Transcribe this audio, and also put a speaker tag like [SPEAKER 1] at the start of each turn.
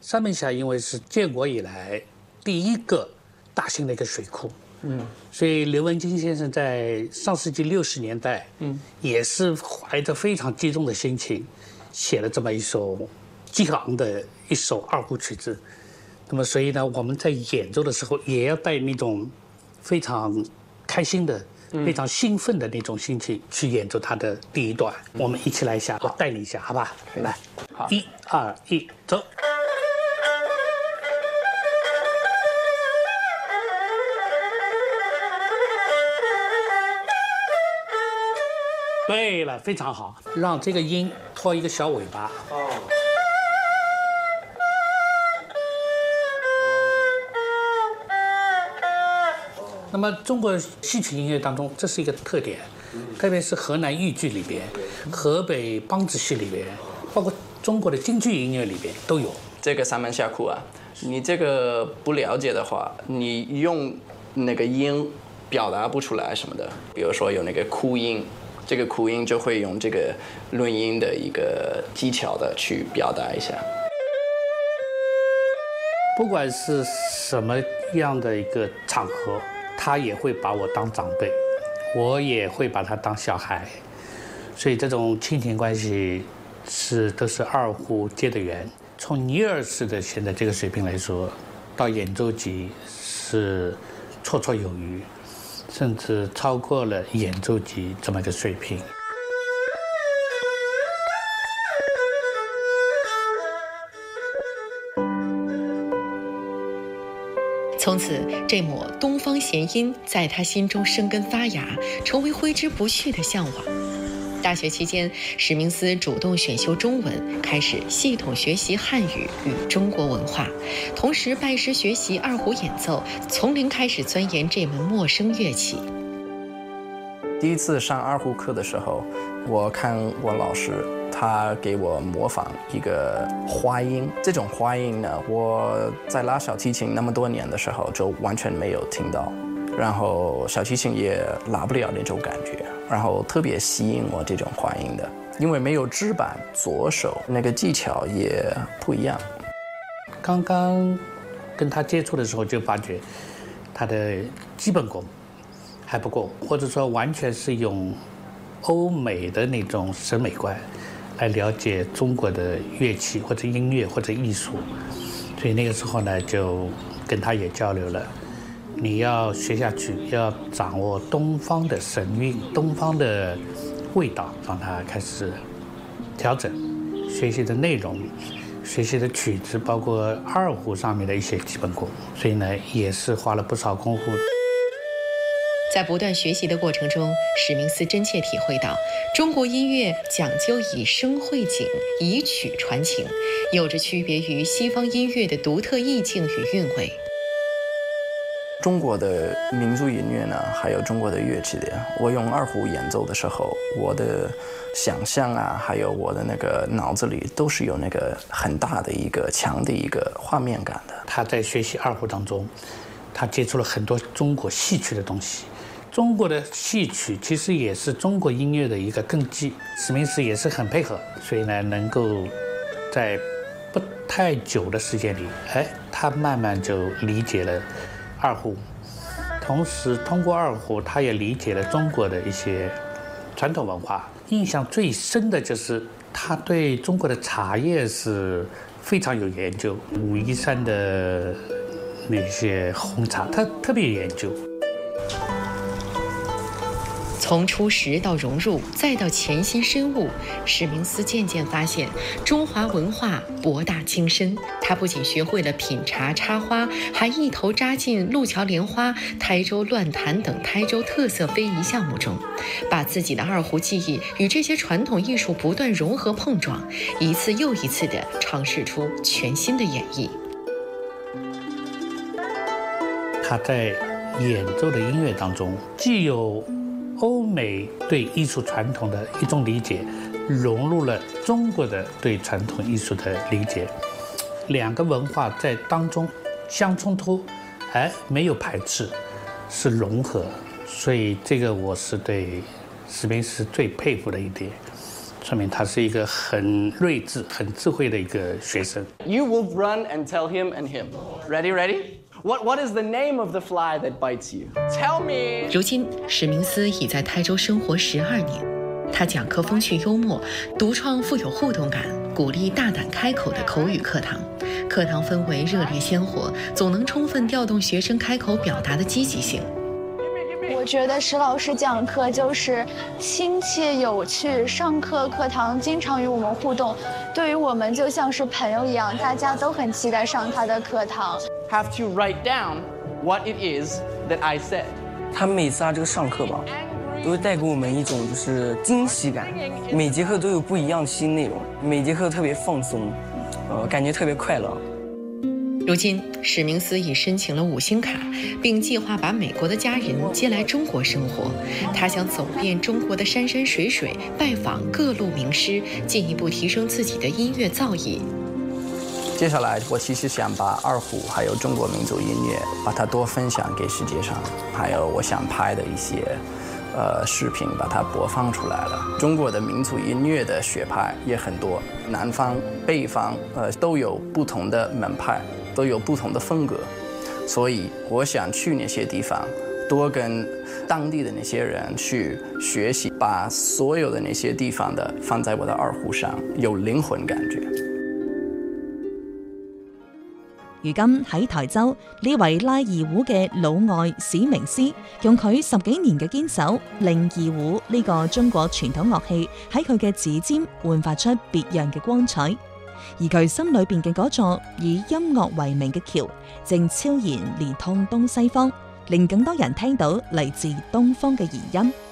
[SPEAKER 1] 三门峡因为是建国以来第一个大型的一个水库，所以刘文京先生在上世纪60年代，也是怀着非常激动的心情，写了这么一首激昂的一首二胡曲子。那么所以呢，我们在演奏的时候也要带那种非常开心的、非常兴奋的那种心情去演奏它的第一段。我们一起来一下，我带你一下，好吧？来，
[SPEAKER 2] 好
[SPEAKER 1] 1、2、1，走。对了，非常好，让这个音拖一个小尾巴。那么中国戏曲音乐当中，这是一个特点，特别是河南豫剧里边、河北梆子戏里边，包括中国的京剧音乐里边都有。
[SPEAKER 2] 这个三门峡谷啊，你这个不了解的话，你用那个音表达不出来什么的。比如说有那个哭音，这个哭音就会用这个论音的一个技巧的去表达一下。
[SPEAKER 1] 不管是什么样的一个场合，他也会把我当长辈，我也会把他当小孩，所以这种亲情关系都是二胡结的缘。从尼尔斯的现在这个水平来说，到演奏级是绰绰有余，甚至超过了演奏级这么一个水平。
[SPEAKER 3] 从此，这抹东方弦音在他心中生根发芽，成为挥之不去的向往。大学期间，史明斯主动选修中文，开始系统学习汉语与中国文化，同时拜师学习二胡演奏，从零开始钻研这门陌生乐器。
[SPEAKER 2] 第一次上二胡课的时候，我看我老师他给我模仿一个花音，这种花音呢，我在拉小提琴那么多年的时候就完全没有听到，然后小提琴也拉不了那种感觉，然后特别吸引我这种花音的，因为没有指板，左手那个技巧也不一样。
[SPEAKER 1] 刚刚跟他接触的时候就发觉他的基本功还不够，或者说完全是用欧美的那种审美观来了解中国的乐器或者音乐或者艺术，所以那个时候呢，就跟他也交流了。你要学下去，要掌握东方的神韵、东方的味道，让他开始调整学习的内容、学习的曲子，包括二胡上面的一些基本功。所以呢，也是花了不少功夫。
[SPEAKER 3] 在不断学习的过程中，史明斯真切体会到，中国音乐讲究以声会景，以曲传情，有着区别于西方音乐的独特意境与韵味。
[SPEAKER 2] 中国的民族音乐呢，还有中国的乐器的，我用二胡演奏的时候，我的想象啊，还有我的那个脑子里都是有那个很大的一个强的一个画面感的。
[SPEAKER 1] 他在学习二胡当中，他接触了很多中国戏曲的东西。中国的戏曲其实也是中国音乐的一个根基，史明斯也是很配合，所以呢，能够在不太久的时间里，他慢慢就理解了二胡，同时通过二胡，他也理解了中国的一些传统文化。印象最深的就是他对中国的茶叶是非常有研究，武夷山的那些红茶，他特别有研究。
[SPEAKER 3] 从初识到融入，再到潜心深悟，史明斯渐渐发现中华文化博大精深。他不仅学会了品茶插花，还一头扎进路桥莲花、台州乱弹等台州特色非遗项目中，把自己的二胡技艺与这些传统艺术不断融合碰撞，一次又一次地尝试出全新的演绎。
[SPEAKER 1] 他在演奏的音乐当中，既有欧美对艺术传统的一种理解，融入了中国的对传统艺术的理解，两个文化在当中相冲突，没有排斥，是融合。所以这个我是对史明斯最佩服的一点。 说明他是一个很睿智、很智慧的一个学生。
[SPEAKER 2] You will run and tell him and him. Ready, ready? What is the name of the fly that bites you? Tell me.
[SPEAKER 3] 如今，史明斯已在台州生活12年。他讲课风趣幽默，独创富有互动感，鼓励大胆开口的口语课堂。课堂氛围热烈鲜活，总能充分调动学生开口表达的积极性。
[SPEAKER 4] 我觉得史老师讲课就是亲切有趣，上课课堂经常与我们互动，对于我们就像是朋友一样，大家都很期待上他的课堂。
[SPEAKER 2] Have to write down what it is that I said.
[SPEAKER 5] 他每次这个上课吧，都会带给我们一种就是惊喜感，每节课都有不一样的新内容，每节课特别放松，感觉特别快乐。
[SPEAKER 3] 如今，史明斯已申请了5星卡，并计划把美国的家人接来中国生活。他想走遍中国的山山水水，拜访各路名师，进一步提升自己的音乐造诣。
[SPEAKER 2] 接下来，我其实想把二胡还有中国民族音乐，把它多分享给世界上，还有我想拍的一些视频，把它播放出来了。中国的民族音乐的学派也很多，南方、北方都有不同的门派，都有不同的风格，所以我想去那些地方，多跟当地的那些人去学习，把所有的那些地方的放在我的二胡上，有靈魂感覺。
[SPEAKER 6] 如今喺台州，呢位拉二胡嘅老外史明斯，用佢10幾年嘅堅守，令二胡呢個中國傳統樂器喺佢嘅指尖煥發出別樣嘅光彩。而佢心裏邊嘅嗰座以音樂為名嘅橋，正悄然連通東西方，令更多人聽到嚟自東方嘅移音。